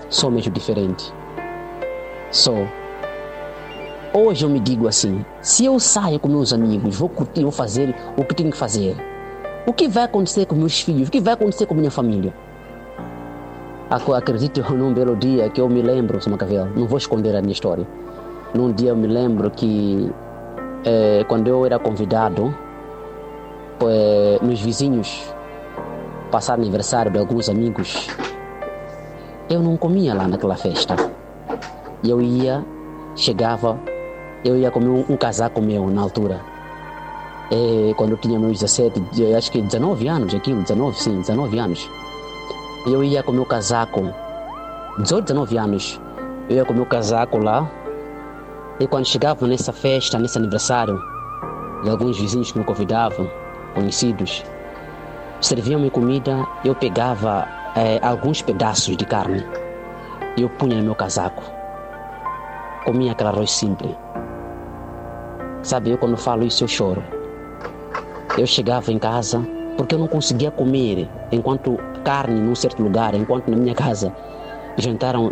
Sou mesmo diferente. Sou. Hoje eu me digo assim, se eu saio com meus amigos, vou curtir, vou fazer o que tenho que fazer, o que vai acontecer com meus filhos? O que vai acontecer com minha família? Acredito num belo dia que eu me lembro, Sr. Maquiavel, não vou esconder a minha história. Num dia eu me lembro que quando eu era convidado, meus vizinhos passar aniversário de alguns amigos, eu não comia lá naquela festa. Eu ia comer um casaco meu na altura. Quando eu tinha meus 17, acho que 19 anos, 19 anos. Eu ia com o meu casaco, 18, 19 anos, eu ia com o meu casaco lá, e quando chegava nessa festa, nesse aniversário, de alguns vizinhos que me convidavam, conhecidos, serviam-me comida, eu pegava alguns pedaços de carne, e eu punha no meu casaco, comia aquele arroz simples. Sabe, eu quando falo isso eu choro. Eu chegava em casa, porque eu não conseguia comer carne num certo lugar, enquanto na minha casa jantaram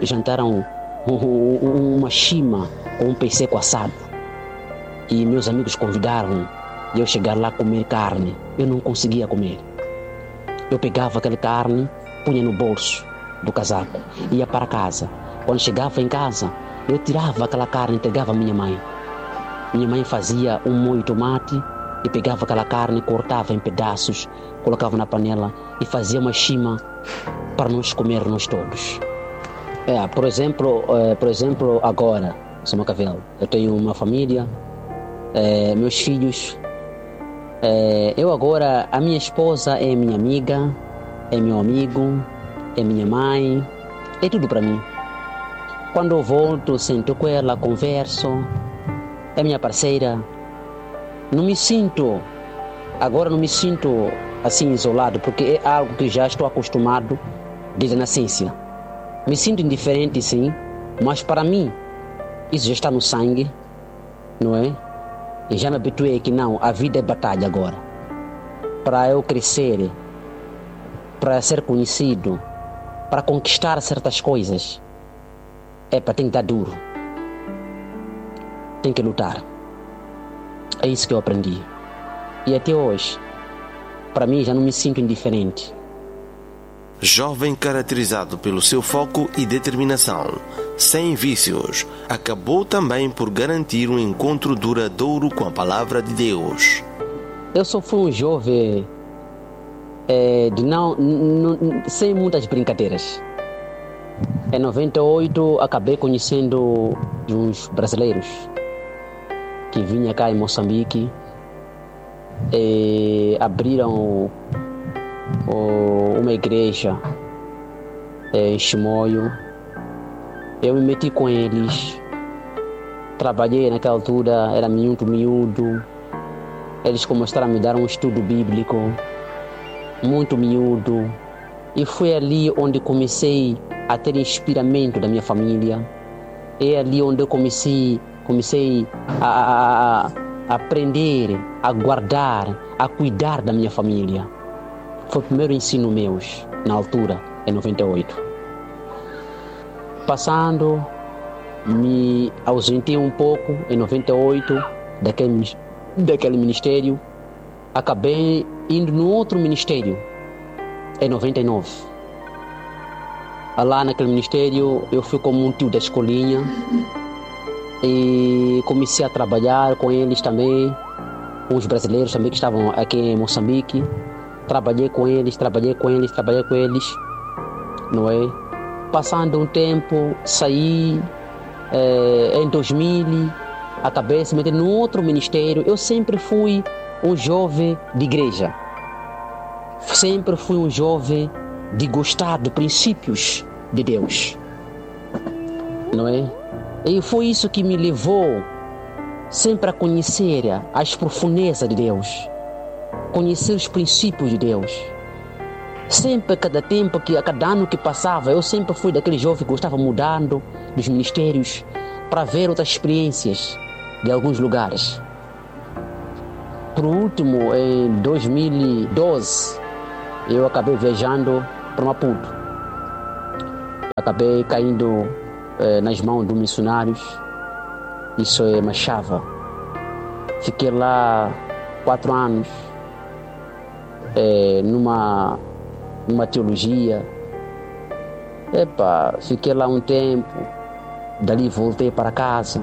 uma chima com um peixe seco assado. E meus amigos convidaram e eu chegar lá comer carne. Eu não conseguia comer. Eu pegava aquela carne, punha no bolso do casaco, ia para casa. Quando chegava em casa, eu tirava aquela carne e entregava à minha mãe. Minha mãe fazia um molho de tomate e pegava aquela carne, cortava em pedaços, colocava na panela e fazia uma chima para nós comer nós todos. Por exemplo, agora, Sr. Maquiavel, eu tenho uma família, meus filhos. A minha esposa é minha amiga, é meu amigo, é minha mãe, é tudo para mim. Quando eu volto, sento com ela, converso, é minha parceira. Não me sinto assim isolado, porque é algo que já estou acostumado desde a nascença. Me sinto indiferente, sim, mas para mim isso já está no sangue, não é? E já me habituei que não, a vida é batalha agora. Para eu crescer, para ser conhecido, para conquistar certas coisas, tem que dar duro. Tem que lutar. É isso que eu aprendi. E até hoje, para mim, já não me sinto indiferente. Jovem caracterizado pelo seu foco e determinação, sem vícios, acabou também por garantir um encontro duradouro com a palavra de Deus. Eu só fui um jovem sem muitas brincadeiras. Em 98, acabei conhecendo uns brasileiros que vinham cá em Moçambique e abriram uma igreja em Chimoio. Eu me meti com eles, trabalhei naquela altura, era miúdo. Eles começaram a me dar um estudo bíblico muito miúdo, e foi ali onde comecei a ter inspiramento da minha família. É ali onde eu comecei a aprender, a guardar, a cuidar da minha família. Foi o primeiro ensino meu, na altura, em 98. Passando, me ausentei um pouco em 98 daquele ministério. Acabei indo no outro ministério em 99. Lá naquele ministério eu fui como um tio da escolinha e comecei a trabalhar com eles também, com os brasileiros também que estavam aqui em Moçambique. Trabalhei com eles, não é? Passando um tempo, saí em 2000, acabei se metendo num outro ministério. Eu sempre fui um jovem de igreja, sempre fui um jovem de gostar dos princípios de Deus, não é? E foi isso que me levou sempre a conhecer as profundezas de Deus, conhecer os princípios de Deus. Sempre, a cada ano que passava, eu sempre fui daquele jovem que gostava mudando dos ministérios para ver outras experiências de alguns lugares. Por último, em 2012, eu acabei viajando para Maputo. Acabei caindo nas mãos dos missionários. Isso é Machava. Fiquei lá 4 anos numa teologia. Fiquei lá um tempo. Dali voltei para casa.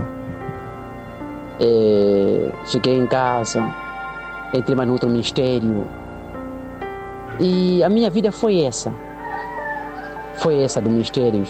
Fiquei em casa. Entrei mais no outro ministério. E a minha vida foi essa. Foi essa dos mistérios.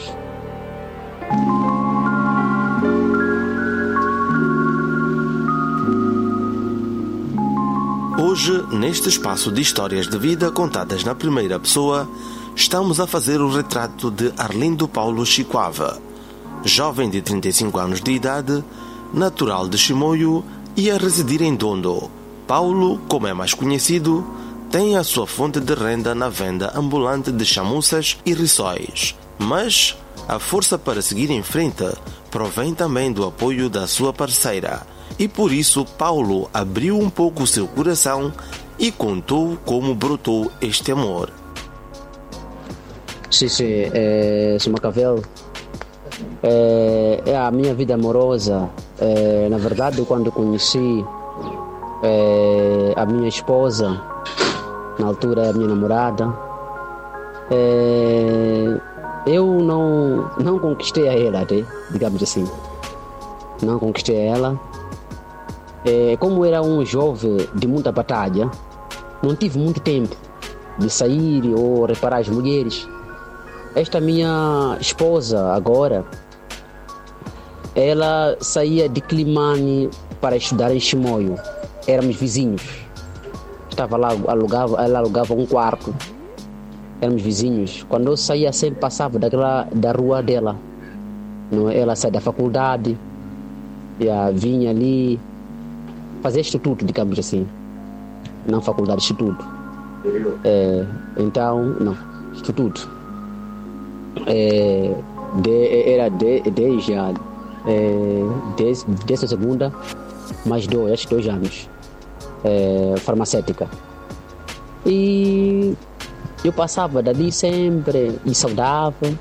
Hoje, neste espaço de histórias de vida contadas na primeira pessoa, estamos a fazer o retrato de Arlindo Paulo Chicoava, jovem de 35 anos de idade, natural de Chimoio e a residir em Dondo. Paulo, como é mais conhecido, tem a sua fonte de renda na venda ambulante de chamuças e rissóis. Mas a força para seguir em frente provém também do apoio da sua parceira. E por isso Paulo abriu um pouco o seu coração e contou como brotou este amor. Sim, Sr. Macavel, a minha vida amorosa. Na verdade, quando conheci a minha esposa, na altura a minha namorada, eu não conquistei a ela, digamos assim. Não conquistei ela. Como era um jovem de muita batalha, não tive muito tempo de sair ou reparar as mulheres. Esta minha esposa agora, ela saía de Climane para estudar em Chimoio. Éramos vizinhos. Estava lá, ela alugava um quarto. Éramos vizinhos. Quando eu saía, sempre passava da rua dela. Ela saía da faculdade, vinha ali, fazia instituto, digamos assim. Não faculdade, instituto. Então, não, instituto. Era 10 já. Desde a segunda, mais 2 anos. Farmacêutica. E eu passava dali sempre e saudava.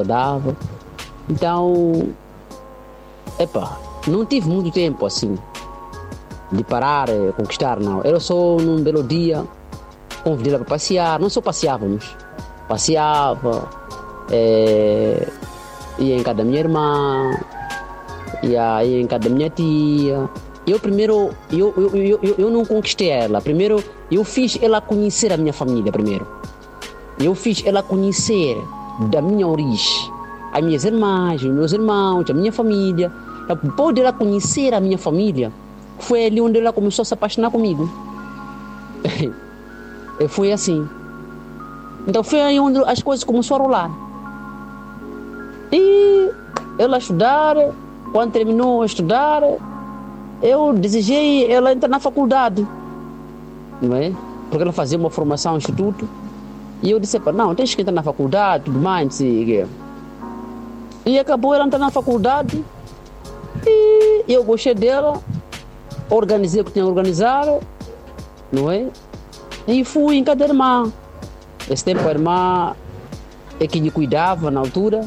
Então, não tive muito tempo assim de parar, conquistar, não. Era só num belo dia, convidei ela para passear. Não só passeávamos, ia em casa da minha irmã, ia em casa da minha tia. Eu primeiro, eu não conquistei ela. Primeiro, eu fiz ela conhecer a minha família primeiro. Eu fiz ela conhecer da minha origem, as minhas irmãs, os meus irmãos, a minha família. Depois dela conhecer a minha família, foi ali onde ela começou a se apaixonar comigo. E foi assim. Então foi aí onde as coisas começaram a rolar. E ela estudar, quando terminou de estudar, eu desejei ela entrar na faculdade, não é? Porque ela fazia uma formação no instituto. E eu disse, não, tens que entrar na faculdade, tudo mais, não sei o quê. E acabou ela entrar na faculdade. E eu gostei dela, organizei o que tinha que organizar, não é? E fui em casa da irmã. Esse tempo a irmã é que lhe cuidava na altura.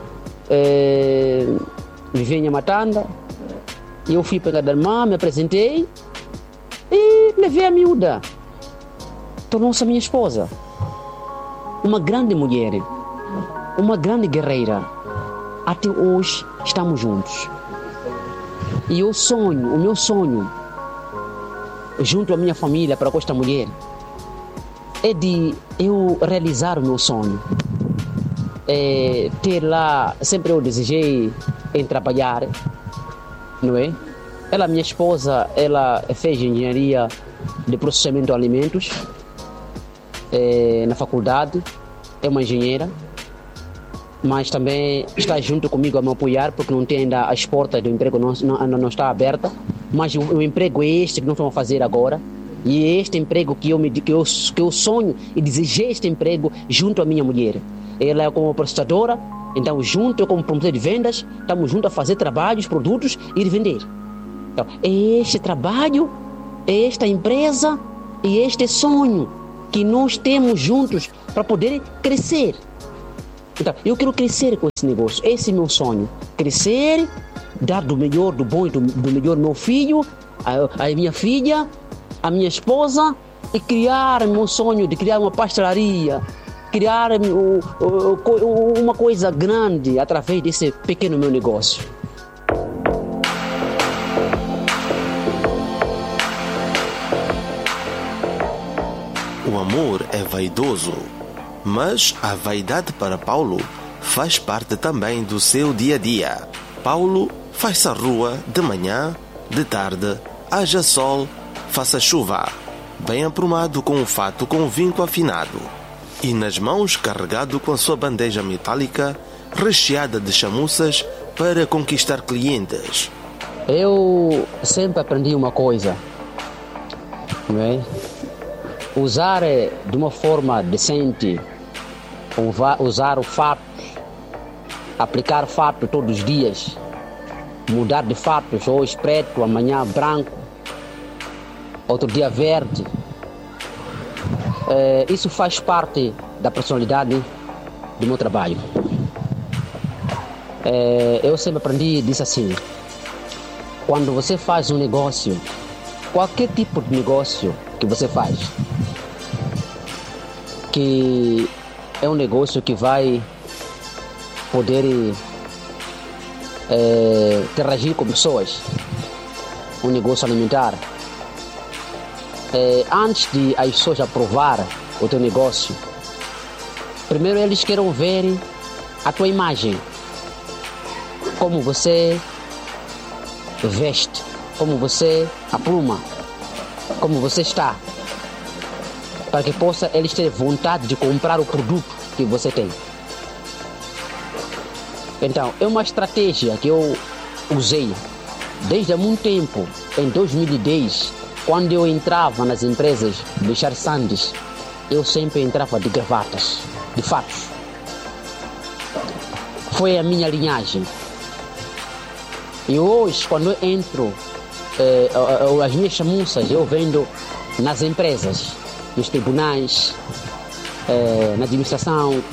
Vivia em Matanda. E eu fui para a casa da irmã, me apresentei e levei a miúda. Tornou-se a minha esposa. Uma grande mulher, uma grande guerreira. Até hoje estamos juntos. E o meu sonho, junto à minha família, para com esta mulher, é de eu realizar o meu sonho. Ter lá, sempre eu desejei em trabalhar, não é? Ela, minha esposa, ela fez engenharia de processamento de alimentos na faculdade, é uma engenheira, mas também está junto comigo a me apoiar, porque não tem ainda as portas do emprego, não está aberta, mas o emprego é este que nós vamos fazer agora, e é este emprego que eu sonho e desejei este emprego junto à minha mulher. Ela é como prestadora, então junto eu como promotor de vendas, estamos juntos a fazer trabalhos, produtos e vender. Então, é este trabalho, é esta empresa e este sonho que nós temos juntos para poder crescer. Então, eu quero crescer com esse negócio. Esse é o meu sonho. Crescer, dar do melhor, do bom e do melhor ao meu filho, a minha filha, a minha esposa, e criar meu sonho de criar uma pastelaria, criar uma coisa grande através desse pequeno meu negócio. O amor é vaidoso, mas a vaidade para Paulo faz parte também do seu dia a dia. Paulo faz-se à rua de manhã, de tarde, haja sol, faça chuva, bem aprumado com um fato com vinco afinado, e nas mãos carregado com a sua bandeja metálica recheada de chamuças para conquistar clientes. Eu sempre aprendi uma coisa, não é? Usar de uma forma decente, usar o fato, aplicar fato todos os dias, mudar de fatos, hoje preto, amanhã branco, outro dia verde. Isso faz parte da personalidade do meu trabalho. Eu sempre aprendi disso assim: quando você faz um negócio, qualquer tipo de negócio que você faz, que é um negócio que vai poder interagir com pessoas, um negócio alimentar, antes de as pessoas aprovar o teu negócio, primeiro eles querem ver a tua imagem, como você veste, como você apruma, como você está, para que possa eles terem vontade de comprar o produto que você tem. Então, é uma estratégia que eu usei desde há muito tempo. Em 2010, quando eu entrava nas empresas de Charles Sands, eu sempre entrava de gravatas, de fatos. Foi a minha linhagem. E hoje, quando eu entro, as minhas chamuças eu vendo nas empresas, nos tribunais, na administração,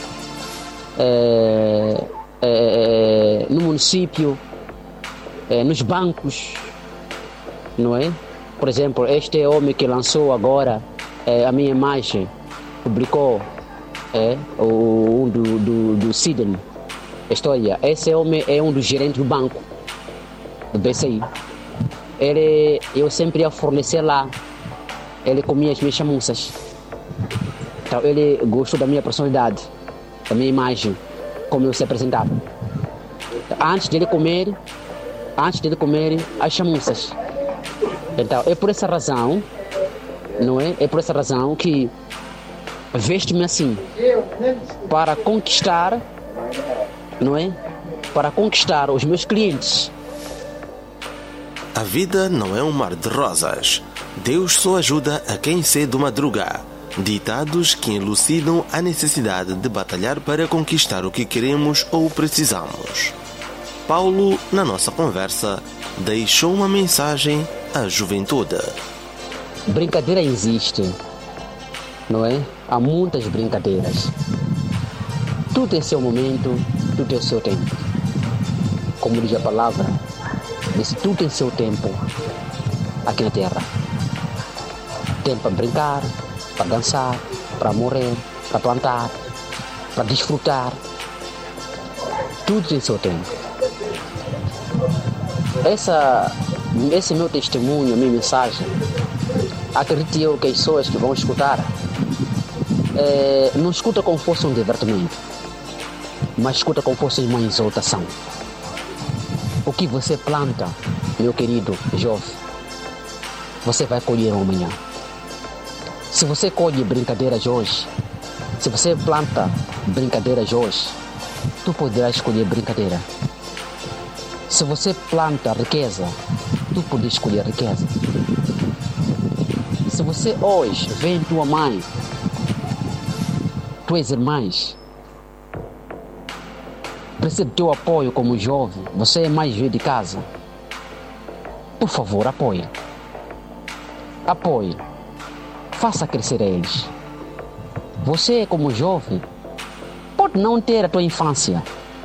no município, nos bancos, não é? Por exemplo, este homem que lançou agora a minha imagem, publicou um do Sydney, história. Esse homem é um dos gerentes do banco, do BCI. Eu sempre ia fornecer lá. Ele comia as minhas chamuças. Então ele gostou da minha personalidade, da minha imagem, como eu se apresentava. Antes dele comer as chamuças. Então é por essa razão, não é? É por essa razão que veste-me assim, para conquistar, não é? Para conquistar os meus clientes. A vida não é um mar de rosas. Deus só ajuda a quem cedo madruga. Ditados que elucidam a necessidade de batalhar para conquistar o que queremos ou precisamos. Paulo, na nossa conversa, deixou uma mensagem à juventude. Brincadeira existe, não é? Há muitas brincadeiras. Tudo tem seu momento, tudo tem seu tempo. Como diz a palavra, diz tudo tem seu tempo aqui na terra. Tempo para brincar, para dançar, para morrer, para plantar, para desfrutar. Tudo tem seu tempo. Esse é meu testemunho, a minha mensagem. Acredito eu que as pessoas que vão escutar não escuta como fosse um divertimento, mas escuta como fosse uma exaltação. O que você planta, meu querido jovem, você vai colher amanhã. Se você colhe brincadeiras hoje, se você planta brincadeiras hoje, tu poderás colher brincadeira. Se você planta riqueza, tu podes escolher riqueza. Se você hoje vê tua mãe, tuas irmãs, precisa do teu apoio como jovem, você é mais velho de casa, por favor, apoie. Apoie. Faça crescer eles. Você como jovem, pode não ter a tua infância,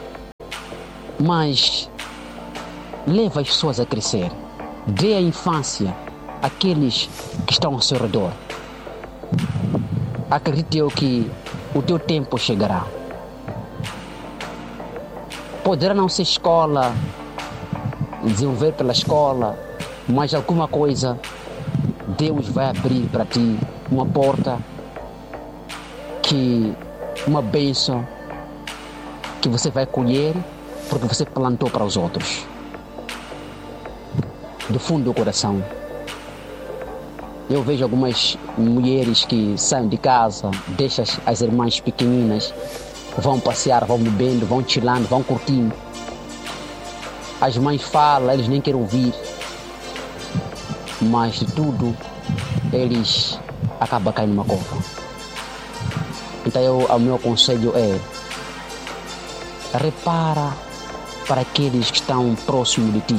mas leva as pessoas a crescer. Dê a infância àqueles que estão ao seu redor. Acredite eu que o teu tempo chegará. Poderá não ser escola, desenvolver pela escola, mas alguma coisa Deus vai abrir para ti, uma porta, uma bênção que você vai colher porque você plantou para os outros. Do fundo do coração. Eu vejo algumas mulheres que saem de casa, deixam as irmãs pequeninas, vão passear, vão bebendo, vão chilando, vão curtindo. As mães falam, eles nem querem ouvir. Mas de tudo, eles acabam caindo numa cova. Então o meu conselho é: repara para aqueles que estão próximos de ti.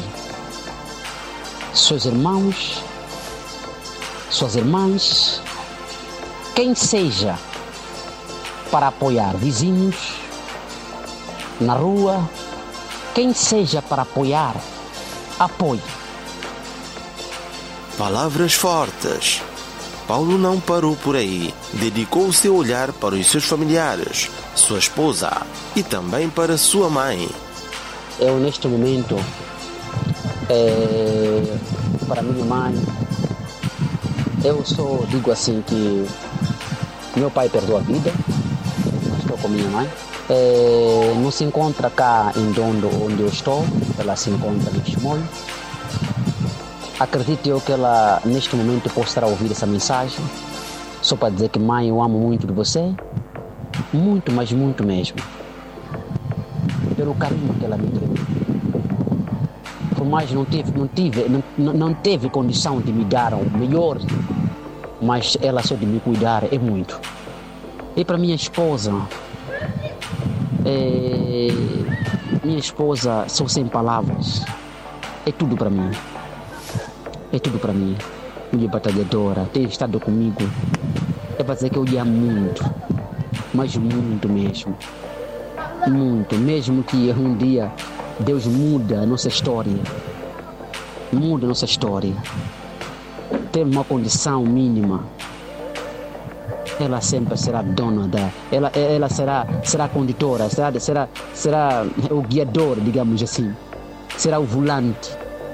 Seus irmãos, suas irmãs, quem seja, para apoiar vizinhos, na rua, quem seja para apoiar, apoie. Palavras fortes. Paulo não parou por aí. Dedicou o seu olhar para os seus familiares, sua esposa e também para sua mãe. Eu, neste momento, para minha mãe, eu só digo assim que meu pai perdeu a vida, mas estou com minha mãe. Não se encontra cá em Dondo, onde eu estou, ela se encontra no Chimoio. Acredito eu que ela, neste momento, possa ouvir essa mensagem, só para dizer que, mãe, eu amo muito de você, muito, mas muito mesmo, pelo carinho que ela me deu. Por mais não teve condição de me dar o melhor, mas ela só de me cuidar é muito. E para minha esposa, sou sem palavras, é tudo para mim. É tudo para mim. Mulher batalhadora, ter estado comigo. É para dizer que eu lhe amo muito. Mas muito mesmo. Muito. Mesmo que um dia Deus muda a nossa história. Muda a nossa história. Ter uma condição mínima. Ela sempre será dona da... Ela será condutora. Será o guiador, digamos assim. Será o volante.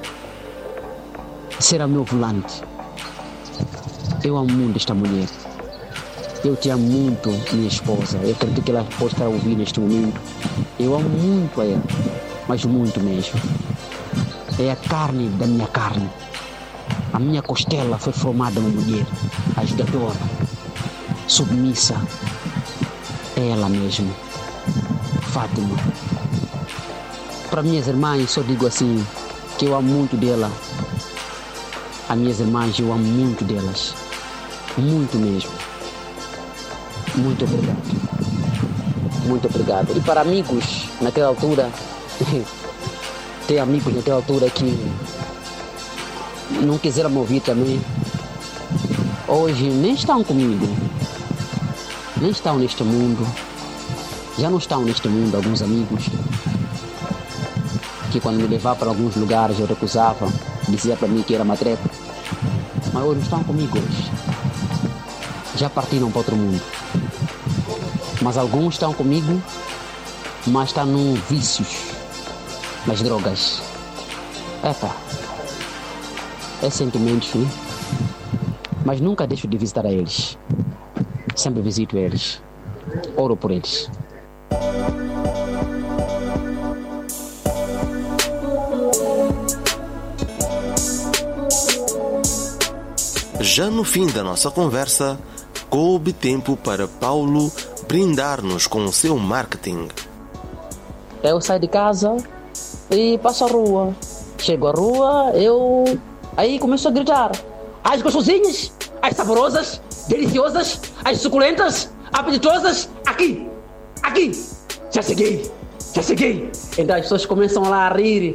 Será meu volante. Eu amo muito esta mulher. Eu te amo muito, minha esposa. Eu acredito que ela pode estar ouvindo neste momento. Eu amo muito a ela, mas muito mesmo. É a carne da minha carne. A minha costela foi formada uma mulher ajudadora, submissa. É ela mesmo, Fátima. Para minhas irmãs, só digo assim, que eu amo muito dela. As minhas irmãs, eu amo muito delas. Muito mesmo. Muito obrigado. Muito obrigado. E para amigos, naquela altura, tem amigos naquela altura que não quiseram me ouvir também. Hoje nem estão comigo. Nem estão neste mundo. Já não estão neste mundo alguns amigos. Que quando me levavam para alguns lugares eu recusava. Dizia para mim que era matreco. Mas hoje estão comigo hoje. Já partiram para outro mundo. Mas alguns estão comigo, mas estão num vícios, nas drogas. É sentimentos, né? Mas nunca deixo de visitar a eles. Sempre visito eles. Oro por eles. Já no fim da nossa conversa, coube tempo para Paulo brindar-nos com o seu marketing. Eu saio de casa e passo a rua. Chego à rua, aí começo a gritar. As gostosinhas, as saborosas, deliciosas, as suculentas, apetitosas, aqui. Já cheguei. Então as pessoas começam lá a rir.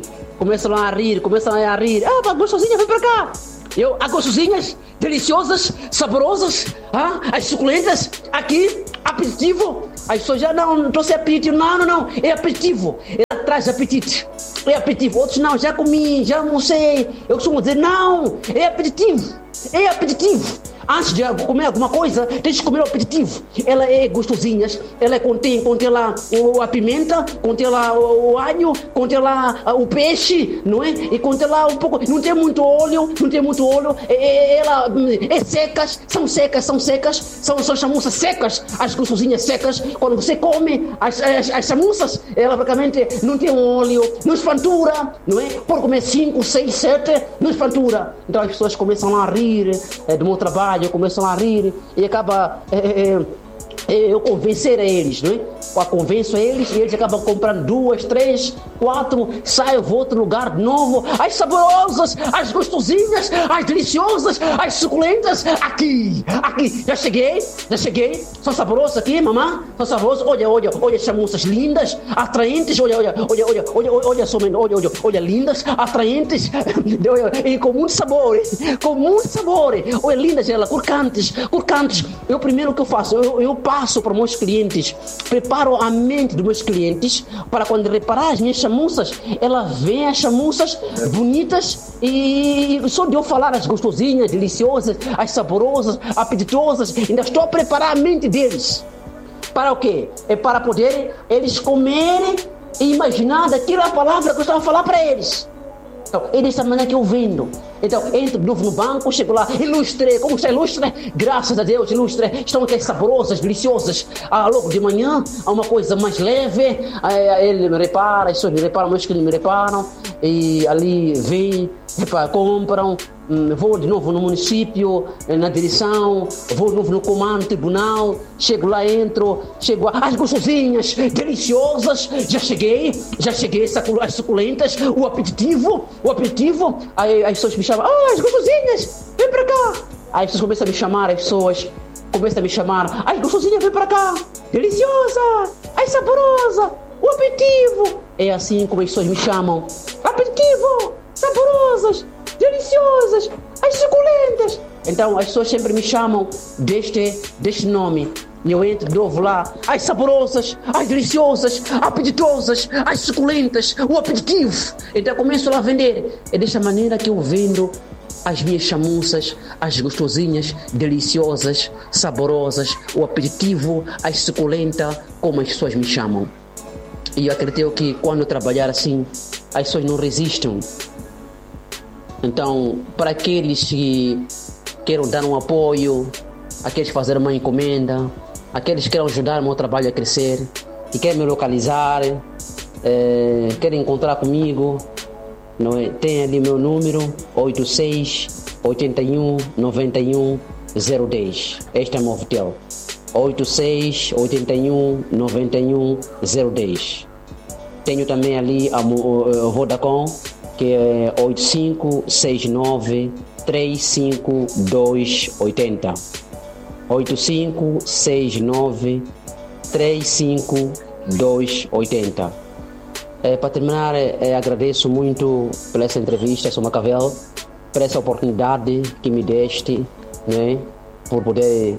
Ah, gostosinha, vem para cá. As gostosinhas, deliciosas, saborosas, as suculentas, aqui, apetitivo, As pessoas já não trouxe apetite. Não, é aperitivo. Ela traz apetite. É aperitivo. Outros não, já comi, já almocei. Eu costumo dizer, não, é aperitivo. É aperitivo. Antes de comer alguma coisa, tens que comer o aperitivo. Ela é gostosinha, ela contém lá a pimenta, contém lá o alho, contém lá o peixe, não é? E contém lá um pouco, não tem muito óleo, ela é secas, são chamuças secas, as gostosinhas secas. Quando você come as chamuças, ela praticamente não tem óleo, não espantura, não é? Por comer 5, 6, 7, não espantura. Então as pessoas começam a rir do meu trabalho, começam a rir e acaba eu convencer a eles, não é? Eu convenço a eles e eles acabam comprando 2, 3, 4, saem, voltam no lugar de novo. As saborosas, as gostosinhas, as deliciosas, as suculentas, aqui, já cheguei, são saborosas aqui, mamãe, são saborosas, olha, chamuças lindas, atraentes, olha, lindas, atraentes, e com muito sabor, olha, lindas, ela, crocantes. Eu primeiro que eu faço, eu passo para meus clientes, preparo a mente dos meus clientes para quando reparar as minhas chamuças, ela vê as chamuças bonitas e só de eu falar as gostosinhas, deliciosas, as saborosas, apetitosas, ainda estou a preparar a mente deles. Para o quê? É para poder eles comerem e imaginar daquela palavra que eu estava a falar para eles. Então, é dessa maneira que eu vendo. Então, entro de novo no banco, chego lá, ilustre, como está ilustre? Graças a Deus, ilustre. Estão aqui saborosas, deliciosas. Logo de manhã, há uma coisa mais leve. Ele me repara, as pessoas me reparam, meus clientes me reparam. E ali vem, compram. Vou de novo no município, na direção, vou de novo no comando, no tribunal, chego lá, chego as gostosinhas, deliciosas, já cheguei, as suculentas, o aperitivo, aí as pessoas me chamam, as gostosinhas, vem pra cá. Aí as pessoas começam a me chamar, as gostosinhas, vem pra cá, deliciosa, as saborosa, o aperitivo. É assim como as pessoas me chamam, aperitivo, saborosas, deliciosas, as suculentas. Então as pessoas sempre me chamam deste nome. E eu entro de novo lá, as saborosas, as deliciosas, apetitosas, as suculentas, o aperitivo. Então eu começo lá a vender. É desta maneira que eu vendo as minhas chamuças, as gostosinhas, deliciosas, saborosas, o aperitivo, as suculentas, como as pessoas me chamam. E eu acredito que quando eu trabalhar assim, as pessoas não resistem. Então, para aqueles que queiram dar um apoio, aqueles que fazerem uma encomenda, aqueles que queiram ajudar o meu trabalho a crescer e querem me localizar, querem encontrar comigo, não é? Tem ali meu número 86 81 91 010. Este é meu hotel. 86 81 91 010. Tenho também ali a Vodacom, que é 8569 35280. 8569 35280. Para terminar, agradeço muito por essa entrevista, Sr. Macavel, por essa oportunidade que me deste, né? Por poder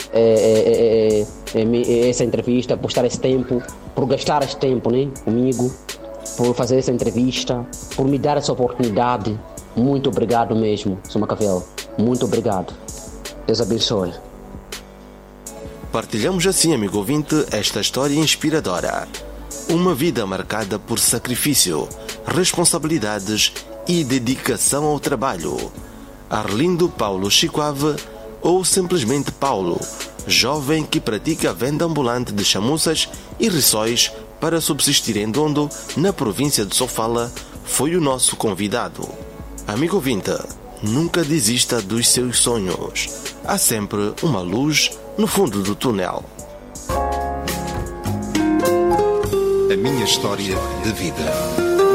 essa entrevista, por estar esse tempo, por gastar esse tempo, né, comigo, por fazer essa entrevista, por me dar essa oportunidade. Muito obrigado mesmo, Sr. Macavel. Muito obrigado. Deus abençoe. Partilhamos assim, amigo ouvinte, esta história inspiradora. Uma vida marcada por sacrifício, responsabilidades e dedicação ao trabalho. Arlindo Paulo Chicoave, ou simplesmente Paulo, jovem que pratica a venda ambulante de chamuças e rissóis para subsistir em Ndondo, na província de Sofala, foi o nosso convidado. Amigo ouvinte, nunca desista dos seus sonhos. Há sempre uma luz no fundo do túnel. A minha história de vida.